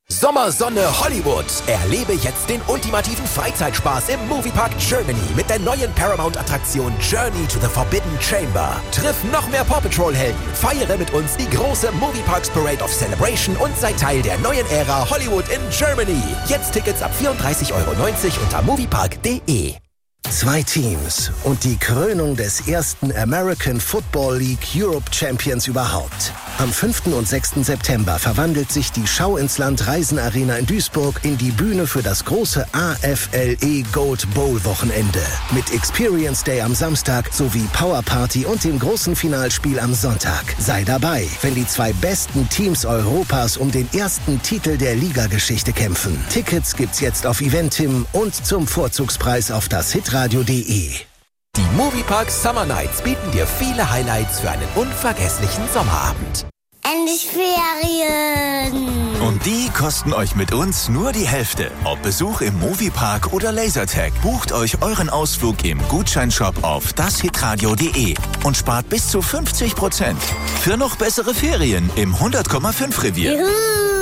Sommer, Sonne, Hollywood. Erlebe jetzt den ultimativen Freizeitspaß im Moviepark Germany mit der neuen Paramount-Attraktion Journey to the Forbidden Chamber. Triff noch mehr Paw Patrol-Helden, feiere mit uns die große Movieparks Parade of Celebration und sei Teil der neuen Ära Hollywood in Germany. Jetzt Tickets ab 34,90 € unter moviepark.de. 2 Teams und die Krönung des ersten American Football League Europe Champions überhaupt. Am 5. und 6. September verwandelt sich die Schau ins Land Reisenarena in Duisburg in die Bühne für das große AFLE Gold Bowl Wochenende. Mit Experience Day am Samstag sowie Power Party und dem großen Finalspiel am Sonntag. Sei dabei, wenn die 2 besten Teams Europas um den ersten Titel der Ligageschichte kämpfen. Tickets gibt's jetzt auf Eventim und zum Vorzugspreis auf das hitradio.de. Die Moviepark Summer Nights bieten dir viele Highlights für einen unvergesslichen Sommerabend. Endlich Ferien! Und die kosten euch mit uns nur die Hälfte. Ob Besuch im Moviepark oder Lasertag, bucht euch euren Ausflug im Gutscheinshop auf dashitradio.de und spart bis zu 50%. Für noch bessere Ferien im 100,5 Revier. Juhu.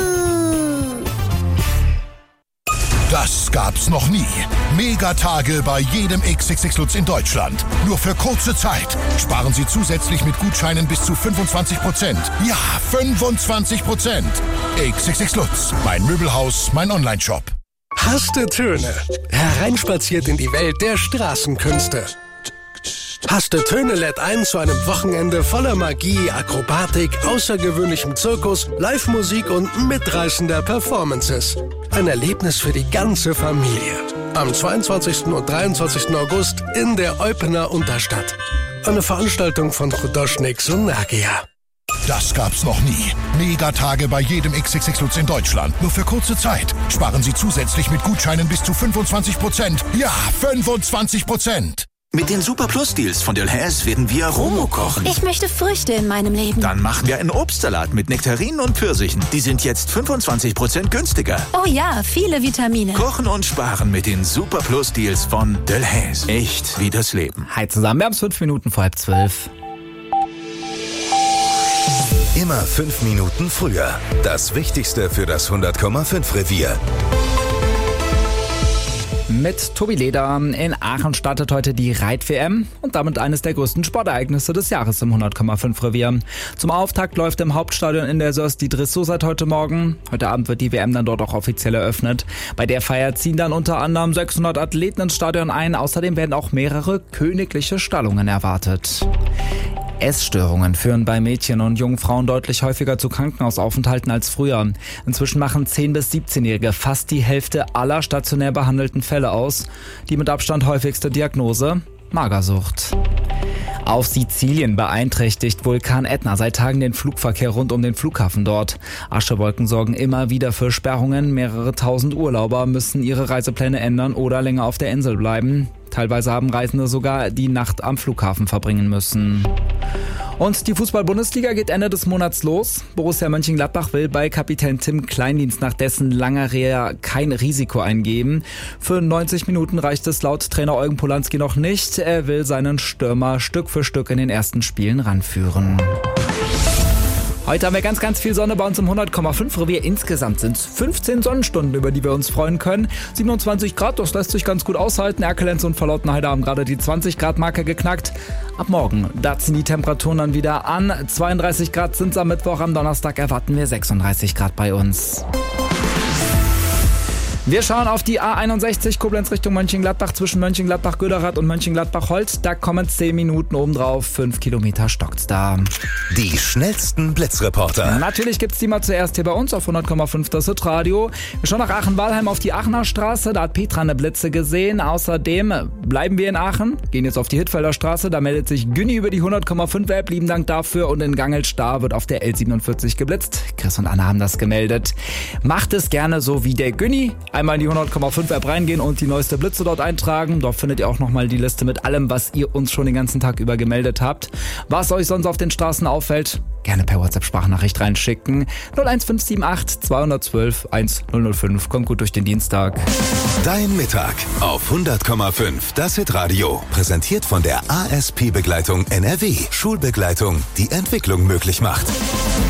Das gab's noch nie. Megatage bei jedem XXX Lutz in Deutschland. Nur für kurze Zeit. Sparen Sie zusätzlich mit Gutscheinen bis zu 25%. Ja, 25%. XXX Lutz. Mein Möbelhaus, mein Onlineshop. Haste Töne. Hereinspaziert in die Welt der Straßenkünste. Haste Töne lädt ein zu einem Wochenende voller Magie, Akrobatik, außergewöhnlichem Zirkus, Live-Musik und mitreißender Performances. Ein Erlebnis für die ganze Familie. Am 22. und 23. August in der Eupener Unterstadt. Eine Veranstaltung von Chudoschnix und Nagia. Das gab's noch nie. Megatage bei jedem XXX Lutz in Deutschland. Nur für kurze Zeit. Sparen Sie zusätzlich mit Gutscheinen bis zu 25%. Ja, 25%. Mit den Super Plus Deals von Delhaize werden wir Romo kochen. Ich möchte Früchte in meinem Leben. Dann machen wir einen Obstsalat mit Nektarinen und Pfirsichen. Die sind jetzt 25% günstiger. Oh ja, viele Vitamine. Kochen und sparen mit den Super Plus Deals von Delhaize. Echt wie das Leben. Hi zusammen, wir haben es 5 Minuten vor 11:30. Immer 5 Minuten früher. Das Wichtigste für das 100,5 Revier. Mit Tobi Leder. In Aachen startet heute die Reit-WM und damit eines der größten Sportereignisse des Jahres im 100,5 Revier. Zum Auftakt läuft im Hauptstadion in der Sörs die Dressur seit heute Morgen. Heute Abend wird die WM dann dort auch offiziell eröffnet. Bei der Feier ziehen dann unter anderem 600 Athleten ins Stadion ein. Außerdem werden auch mehrere königliche Stallungen erwartet. Essstörungen führen bei Mädchen und jungen Frauen deutlich häufiger zu Krankenhausaufenthalten als früher. Inzwischen machen 10- bis 17-Jährige fast die Hälfte aller stationär behandelten Fälle aus. Die mit Abstand häufigste Diagnose: Magersucht. Auf Sizilien beeinträchtigt Vulkan Ätna seit Tagen den Flugverkehr rund um den Flughafen dort. Aschewolken sorgen immer wieder für Sperrungen. Mehrere tausend Urlauber müssen ihre Reisepläne ändern oder länger auf der Insel bleiben. Teilweise haben Reisende sogar die Nacht am Flughafen verbringen müssen. Und die Fußball-Bundesliga geht Ende des Monats los. Borussia Mönchengladbach will bei Kapitän Tim Kleindienst nach dessen langer Reha kein Risiko eingeben. Für 90 Minuten reicht es laut Trainer Eugen Polanski noch nicht. Er will seinen Stürmer Stück für Stück in den ersten Spielen ranführen. Heute haben wir ganz, ganz viel Sonne bei uns im 100,5 Revier. Insgesamt sind es 15 Sonnenstunden, über die wir uns freuen können. 27 Grad, das lässt sich ganz gut aushalten. Erkelenz und Verlautenheide haben gerade die 20 Grad Marke geknackt. Ab morgen, da ziehen die Temperaturen dann wieder an. 32 Grad sind es am Mittwoch, am Donnerstag erwarten wir 36 Grad bei uns. Wir schauen auf die A61 Koblenz Richtung Mönchengladbach zwischen Mönchengladbach-Göderath und Mönchengladbach-Holt. Da kommen 10 Minuten obendrauf, 5 Kilometer stockt's da. Die schnellsten Blitzreporter. Natürlich gibt's die mal zuerst hier bei uns auf 100,5 das Hitradio. Wir schauen nach Aachen-Walheim auf die Aachener Straße, da hat Petra eine Blitze gesehen. Außerdem bleiben wir in Aachen, gehen jetzt auf die Hittfelder Straße, da meldet sich Günni über die 100,5 App, lieben Dank dafür. Und in Gangelstaar wird auf der L47 geblitzt. Chris und Anna haben das gemeldet. Macht es gerne so wie der Günni. Einmal in die 100,5 App reingehen und die neueste Blitze dort eintragen. Dort findet ihr auch nochmal die Liste mit allem, was ihr uns schon den ganzen Tag über gemeldet habt. Was euch sonst auf den Straßen auffällt, gerne per WhatsApp-Sprachnachricht reinschicken. 01578 212 1005. Kommt gut durch den Dienstag. Dein Mittag auf 100,5 das Hitradio. Präsentiert von der ASP-Begleitung NRW. Schulbegleitung, die Entwicklung möglich macht.